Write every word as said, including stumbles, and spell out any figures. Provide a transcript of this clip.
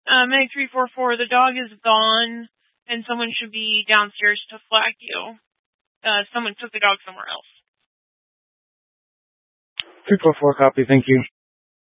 Uh, Meg three four four, the dog is gone, and someone should be downstairs to flag you. Uh, someone took the dog somewhere else. three four four, copy, thank you.